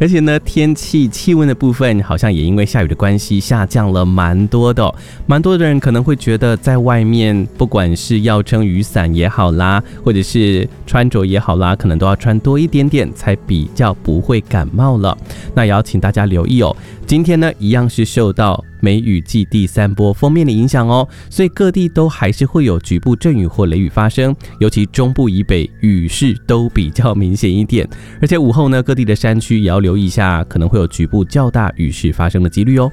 而且呢，天气气温的部分好像也因为下雨的关系下降了蛮多的蛮多的人可能会觉得在外面不管是要撑雨伞也好啦，或者是穿着也好啦，可能都要穿多一点点才比较不会感冒了。那也要请大家留意哦，今天呢一样是受到梅雨季第3波锋面的影响哦，所以各地都还是会有局部阵雨或雷雨发生，尤其中部以北雨势都比较明显一点，而且午后呢各地的山区也要留意一下，可能会有局部较大雨势发生的几率哦。